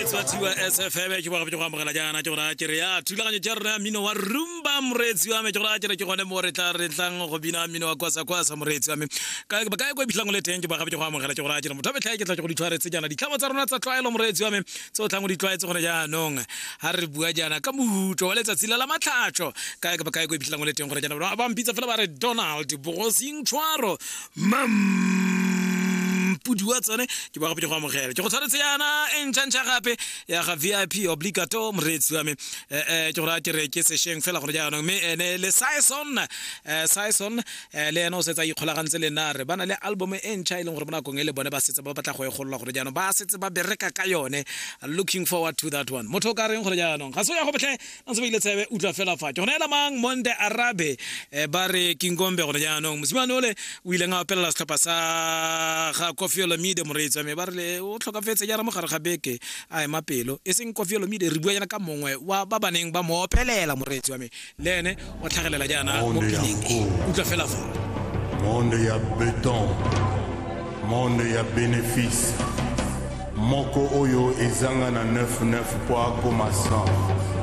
moretsi wa thiwa SFM ke boga go amogela jana ke gona ke re ya thulaganyo tša rena mino wa rumba moretsi wa me ke gona ke re ke gone mo re tla re tlang go bina mino wa kwasa moretsi wa me ka ba ka go iphitlhango le teng ke boga go amogela ke gona ke re motho a betlha ke tla go ditshwaretse jana ditlhamo tsa rona tsa tlwaelo moretsi wa me tse o tlang go ditlwaetse gone jaanong ha re bua jana ka mohutlo wa letsatsi la matlhatšo ka ba ka go iphitlhango le teng gore jana ba mpitsa fela ba re Donald Bogosing Tshwaro pudi wa tsone ke ba go amogela ke go tshwaretse yana entšha gape ya ga VIP obligato moretsi wa me ke go ke re ke sesheng fela gore jaanong me ene le Saison le eno se tsa ikgolagantse le nare bana le album entšha ile gore bona kong ele bone ba setse ba batla go egolola gore jaanong ba setse ba bereka ka yone. Looking forward to that one. Motho ka reng gore jaanong ga se ya go betlhe ntse ba ile tsebe utla fela fa ke gona ela mang Monde Arabe ba re Kingombe gore jaanong mosimane ole o ile nga opela setlhopha sa ga Kofi Olomide moretsi wa me ba re o tlhokafetse jara mo gare ga beke a mapelo e seng Kofi Olomide re bua yana ka mongwe wa ba baneng ba mo opelela moretsi wa me le ene o tlhagelela jana mo pineng utla fela fa monde ya béton monde ya bénéfice moko oyo ezanga na 99 po akoma 100